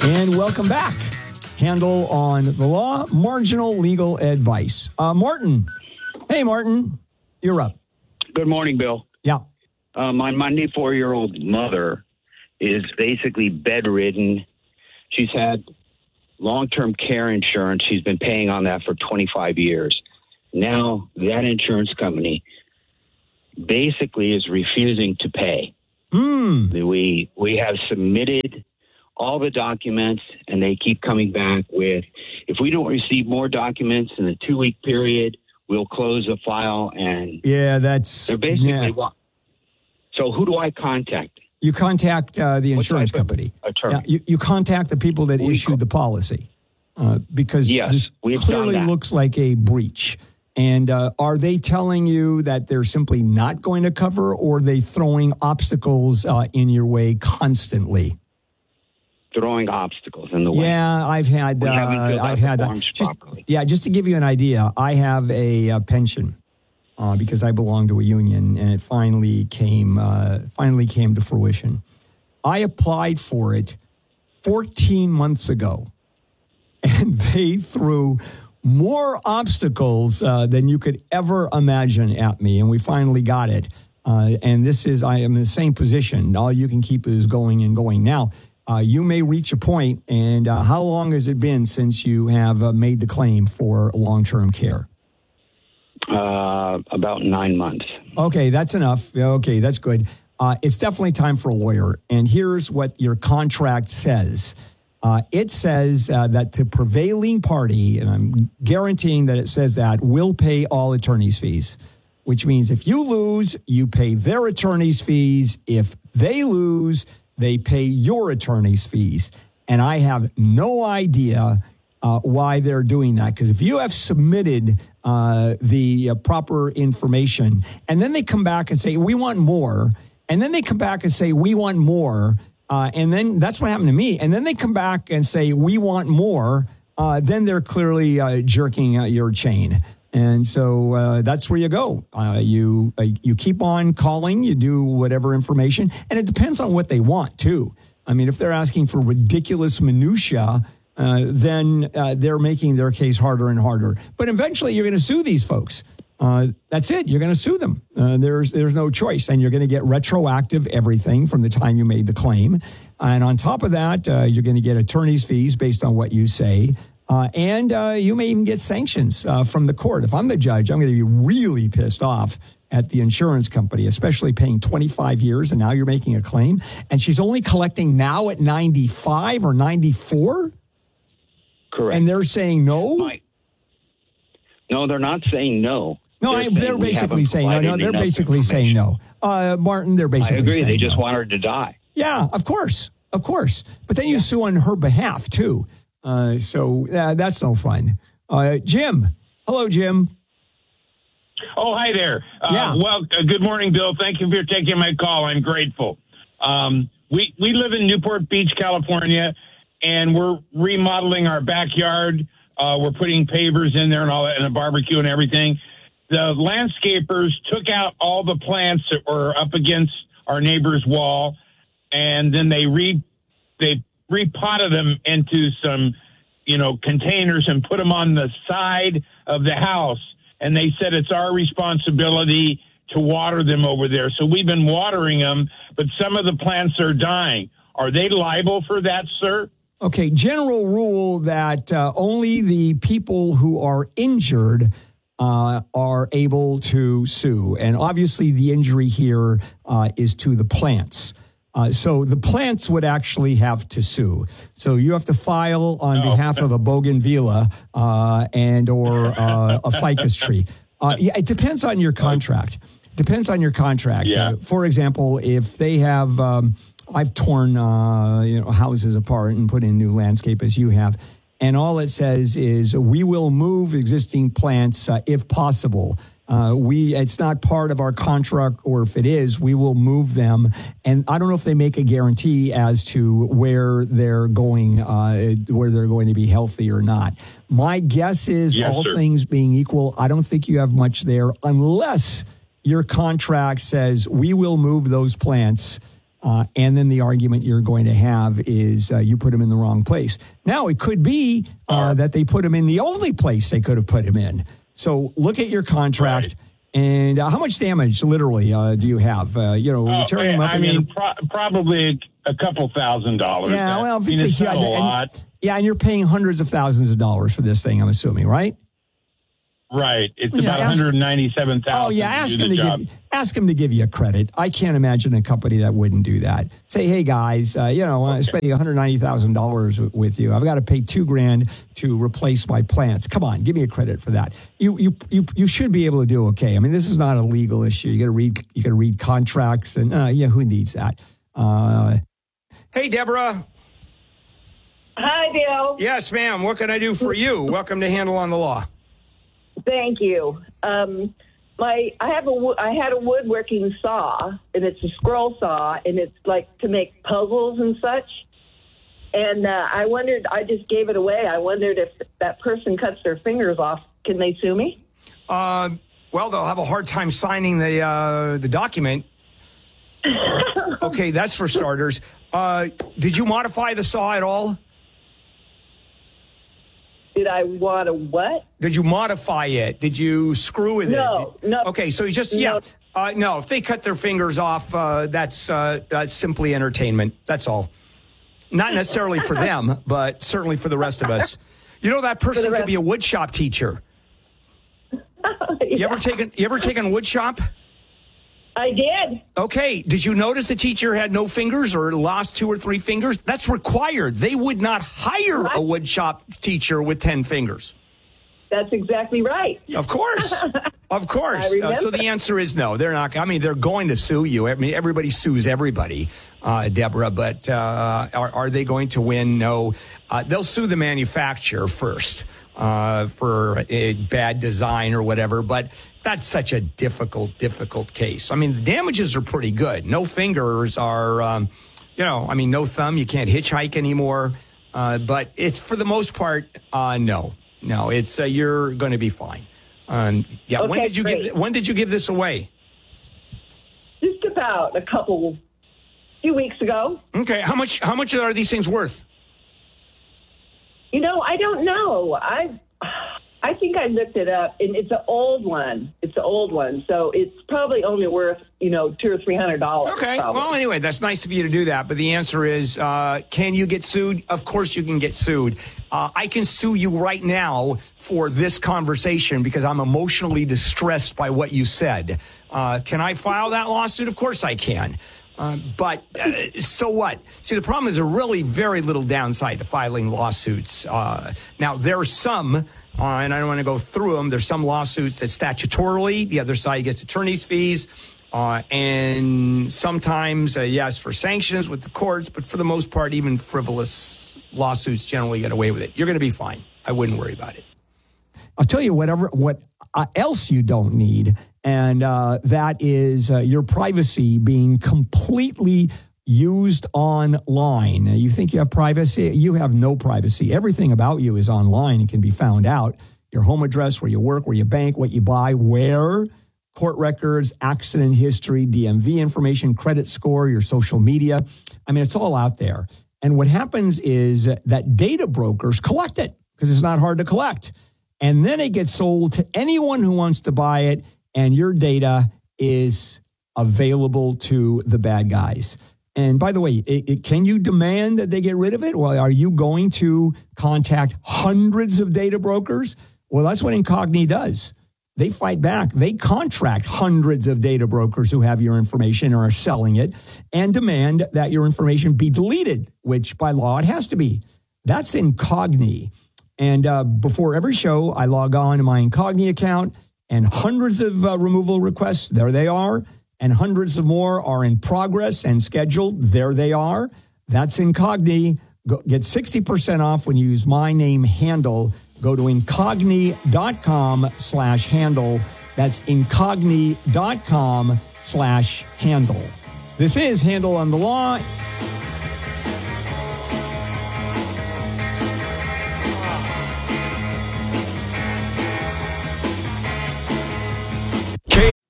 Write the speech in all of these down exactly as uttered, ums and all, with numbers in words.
And welcome back. Handle on the law, marginal legal advice. Uh, Martin. Hey, Martin. You're up. Good morning, Bill. Yeah. Uh, my ninety-four-year-old mother is basically bedridden. She's had long-term care insurance. She's been paying on that for twenty-five years. Now that insurance company basically is refusing to pay. Mm. We we have submitted all the documents, and they keep coming back with, if we don't receive more documents in a two-week period, we'll close the file. And yeah, that's they're basically. Yeah. So who do I contact? You contact uh, the insurance company. Attorney. Yeah, you, you contact the people that We issued call- the policy uh, because Yes, this we've clearly done that. looks like a breach. And uh, are they telling you that they're simply not going to cover, or are they throwing obstacles uh, in your way constantly? Throwing obstacles in the way. Yeah, I've had. We Uh, haven't filled out I've the had that. forms Just, properly. yeah, just to give you an idea, I have a, uh pension uh, because I belong to a union, and it finally came. Uh, finally came to fruition. I applied for it fourteen months ago, and they threw more obstacles uh, than you could ever imagine at me, and we finally got it. Uh, and this is, I am in the same position. All you can keep is going and going. Now, uh, you may reach a point, and uh, how long has it been since you have uh, made the claim for long-term care? Uh, about nine months. Okay, that's enough. Okay, that's good. Uh, it's definitely time for a lawyer. And here's what your contract says. Uh, it says uh, that the prevailing party, and I'm guaranteeing that it says that, will pay all attorney's fees, which means if you lose, you pay their attorney's fees. If they lose, they pay your attorney's fees. And I have no idea uh, why they're doing that. Because if you have submitted uh, the uh, proper information, and then they come back and say, we want more, and then they come back and say, we want more, uh, and then that's what happened to me. And then they come back and say, we want more, uh, then they're clearly uh, jerking uh, your chain. And so uh, that's where you go. Uh, you uh, you keep on calling, you do whatever information, and it depends on what they want, too. I mean, if they're asking for ridiculous minutia, uh, then uh, they're making their case harder and harder. But eventually you're going to sue these folks. Uh, that's it. You're going to sue them. Uh, there's there's no choice. And you're going to get retroactive everything from the time you made the claim. And on top of that, uh, you're going to get attorney's fees based on what you say. Uh, and uh, you may even get sanctions uh, from the court. If I'm the judge, I'm going to be really pissed off at the insurance company, especially paying twenty-five years, and now you're making a claim. And she's only collecting now at ninety-five or ninety-four? Correct. And they're saying no? My, no, they're not saying no. No, they're, I, saying they're we basically haven't saying no. No, provided they're enough basically saying information. no. Uh, Martin, they're I basically agree. saying They just no. want her to die. Yeah, of course. Of course. But then you sue on her behalf, too. Uh, so uh, that's no fun. Uh, Jim. Hello, Jim. Oh, hi there. Uh, Yeah. Well, uh, good morning, Bill. Thank you for taking my call. I'm grateful. Um, we, we live in Newport Beach, California, and we're remodeling our backyard. Uh, we're putting pavers in there and all that, and a barbecue and everything. The landscapers took out all the plants that were up against our neighbor's wall, and then they re they repotted them into some, you know, containers and put them on the side of the house. And they said it's our responsibility to water them over there. So we've been watering them, but some of the plants are dying. Are they liable for that, sir? Okay, general rule that uh, only the people who are injured uh, are able to sue. And obviously the injury here uh, is to the plants. Uh, so the plants would actually have to sue. So you have to file on Oh. behalf of a bougainvillea uh, and or uh, a ficus tree. Uh, yeah, it depends on your contract. Depends on your contract. Yeah. Uh, for example, if they have, um, I've torn uh, you know houses apart and put in new landscape as you have, and all it says is we will move existing plants uh, if possible. Uh, we it's not part of our contract, or if it is, we will move them. And I don't know if they make a guarantee as to where they're going, uh, where they're going to be healthy or not. My guess is, Yes, all sir. things being equal, I don't think you have much there, unless your contract says we will move those plants Uh, and then the argument you're going to have is uh, you put him in the wrong place. Now, it could be uh, that they put him in the only place they could have put him in. So look at your contract. Right. And uh, how much damage, literally, uh, do you have? Uh, you know, Oh, tearing him up I again? mean, pro- probably a couple thousand dollars. Yeah, well, if I mean, it's, it's a, not a and- lot. Yeah, and you're paying hundreds of thousands of dollars for this thing, I'm assuming, right? Right. It's Yeah, about ask- one hundred ninety-seven thousand Oh, yeah, to ask do him the to job. give ask him to give you a credit. I can't imagine a company that wouldn't do that. Say, hey guys, uh, you know, I'm spending one hundred ninety thousand dollars with you. I've got to pay two grand to replace my plants. Come on, give me a credit for that. You you you you should be able to do okay. I mean, this is not a legal issue. You got to read you got to read contracts, and uh, yeah, who needs that? Uh, hey, Deborah. Hi, Bill. Yes, ma'am. What can I do for you? Welcome to Handle on the Law. Thank you. Um, my I have a wo- I had a woodworking saw, and it's a scroll saw, and it's like to make puzzles and such. And uh, I wondered, I just gave it away. I wondered if that person cuts their fingers off, can they sue me? Uh, well, they'll have a hard time signing the uh, the document. Okay, that's for starters. Uh, did you modify the saw at all? Did I want to what? Did you modify it? Did you screw with No, it? no. Okay, so you just, No. yeah. Uh, no, if they cut their fingers off, uh, that's, uh, that's simply entertainment. That's all. Not necessarily for them, but certainly for the rest of us. You know, that person could rest- be a wood shop teacher. You Yeah, ever taken, you ever taken wood shop? I did. Okay. Did you notice the teacher had no fingers or lost two or three fingers? That's required. They would not hire a wood shop teacher with ten fingers. That's exactly right. Of course. Of course. I Uh, so remember. the answer is no. They're not. I mean, they're going to sue you. I mean, everybody sues everybody, uh, Deborah, but uh, are, are they going to win? No. Uh, they'll sue the manufacturer first uh, for a bad design or whatever, but that's such a difficult, difficult case. I mean, the damages are pretty good. No fingers are, um, you know, I mean, no thumb. You can't hitchhike anymore. Uh, but it's, for the most part, uh, no. No, it's uh, you're going to be fine. Um, yeah. when Okay, did you great. give? When did you give this away? Just about a couple, few weeks ago. Okay. How much? How much are these things worth? You know, I don't know. I I think I looked it up, and it's an old one. It's an old one, so it's probably only worth, you know, two or three hundred dollars. Okay. probably. Well, anyway, that's nice of you to do that. But the answer is, uh, can you get sued? Of course you can get sued. Uh, I can sue you right now for this conversation because I'm emotionally distressed by what you said. Uh, can I file that lawsuit? Of course I can. Uh, but uh, so what? See, the problem is a really very little downside to filing lawsuits. Uh, now, there are some, uh, and I don't want to go through them, there's some lawsuits that statutorily, the other side gets attorney's fees. Uh, and sometimes, uh, yes, for sanctions with the courts, but for the most part, even frivolous lawsuits generally get away with it. You're going to be fine. I wouldn't worry about it. I'll tell you whatever what uh, else you don't need, and uh, that is uh, your privacy being completely used online. You think you have privacy? You have no privacy. Everything about you is online and can be found out. Your home address, where you work, where you bank, what you buy, where, court records, accident history, D M V information, credit score, your social media. I mean, it's all out there. And what happens is that data brokers collect it because it's not hard to collect. And then it gets sold to anyone who wants to buy it, and your data is available to the bad guys. And by the way, it, it, can you demand that they get rid of it? Well, are you going to contact hundreds of data brokers? Well, that's what Incogni does. They fight back. They contract hundreds of data brokers who have your information or are selling it and demand that your information be deleted, which by law it has to be. That's Incogni. And uh, before every show, I log on to my Incogni account, and hundreds of uh, removal requests, there they are. And hundreds of more are in progress and scheduled. There they are. That's Incogni. Go, get sixty percent off when you use my name, Handle. Go to incogni.com slash handle. That's incogni.com slash handle. This is Handle on the Law.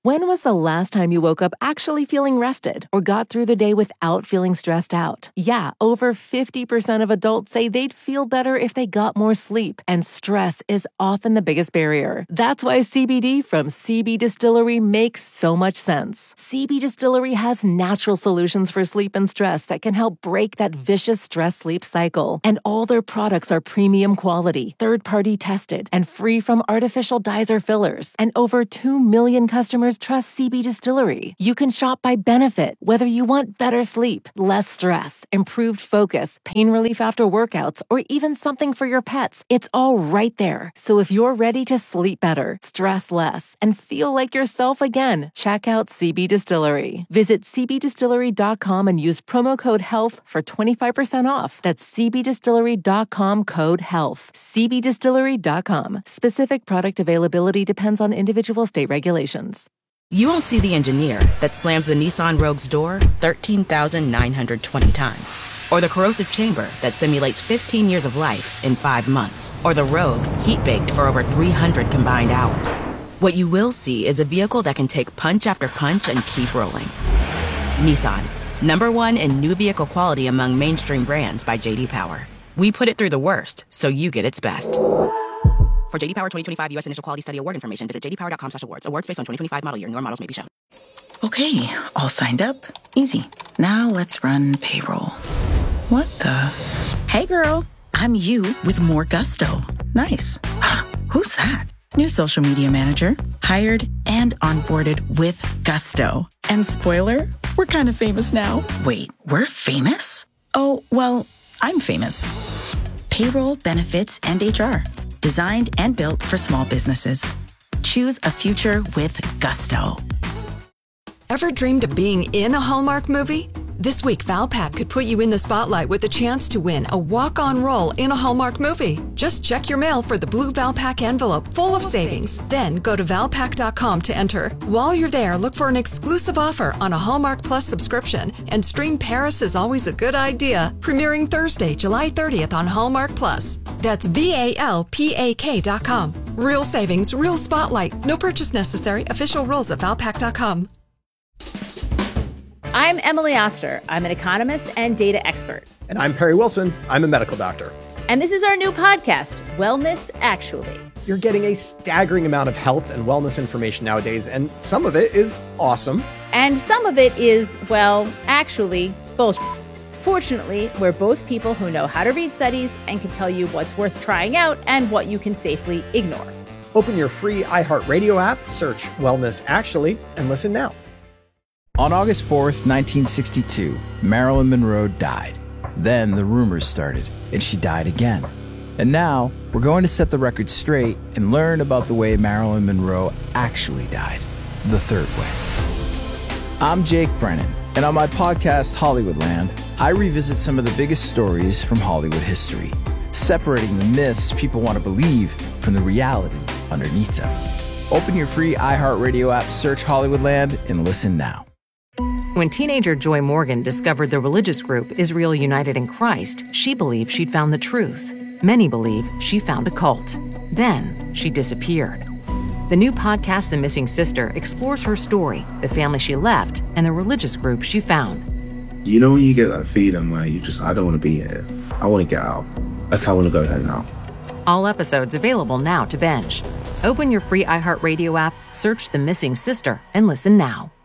When was the last time you woke up actually feeling rested or got through the day without feeling stressed out? Yeah, over fifty percent of adults say they'd feel better if they got more sleep, and stress is often the biggest barrier. That's why C B D from C B Distillery makes so much sense. C B Distillery has natural solutions for sleep and stress that can help break that vicious stress-sleep cycle. And all their products are premium quality, third-party tested, and free from artificial dyes or fillers. And over two million customers trust C B Distillery. You can shop by benefit, whether you want better sleep, less stress, improved focus, pain relief after workouts, or even something for your pets. It's all right there. So if you're ready to sleep better, stress less, and feel like yourself again, check out C B Distillery. Visit c b distillery dot com and use promo code HEALTH for twenty-five percent off. That's c b distillery dot com code HEALTH. c b distillery dot com. Specific product availability depends on individual state regulations. You won't see the engineer that slams the Nissan Rogue's door thirteen thousand nine hundred twenty times. Or the corrosive chamber that simulates fifteen years of life in five months. Or the Rogue heat-baked for over three hundred combined hours. What you will see is a vehicle that can take punch after punch and keep rolling. Nissan, number one in new vehicle quality among mainstream brands by J D Power. We put it through the worst, so you get its best. For J D Power twenty twenty-five U S Initial Quality Study Award information, visit j d power dot com slash awards. Awards based on twenty twenty-five model year. Newer models may be shown. Okay, all signed up. Easy. Now let's run payroll. What the? Hey girl, I'm you with more gusto. Nice. Who's that? New social media manager. Hired and onboarded with gusto. And spoiler, we're kind of famous now. Wait, we're famous? Oh, well, I'm famous. Payroll, benefits, and H R. Designed and built for small businesses. Choose a future with gusto. Ever dreamed of being in a Hallmark movie? This week, Valpak could put you in the spotlight with a chance to win a walk-on role in a Hallmark movie. Just check your mail for the blue Valpak envelope full of savings. Then go to valpak dot com to enter. While you're there, look for an exclusive offer on a Hallmark Plus subscription and stream Paris is Always a Good Idea, premiering Thursday, July thirtieth on Hallmark Plus. That's V A L P A K dot com. Real savings, real spotlight. No purchase necessary. Official rules at valpak dot com. I'm Emily Oster. I'm an economist and data expert. And I'm Perry Wilson. I'm a medical doctor. And this is our new podcast, Wellness Actually. You're getting a staggering amount of health and wellness information nowadays, and some of it is awesome. And some of it is, well, actually, bullshit. Fortunately, we're both people who know how to read studies and can tell you what's worth trying out and what you can safely ignore. Open your free iHeartRadio app, search Wellness Actually, and listen now. On August fourth, nineteen sixty-two, Marilyn Monroe died. Then the rumors started, and she died again. And now, we're going to set the record straight and learn about the way Marilyn Monroe actually died, the third way. I'm Jake Brennan, and on my podcast, Hollywoodland, I revisit some of the biggest stories from Hollywood history, separating the myths people want to believe from the reality underneath them. Open your free iHeartRadio app, search Hollywoodland, and listen now. When teenager Joy Morgan discovered the religious group Israel United in Christ, she believed she'd found the truth. Many believe she found a cult. Then she disappeared. The new podcast, The Missing Sister, explores her story, the family she left, and the religious group she found. You know when you get that feeling where you just, I don't want to be here. I want to get out. Like, I want to go home now. All episodes available now to binge. Open your free iHeartRadio app, search The Missing Sister, and listen now.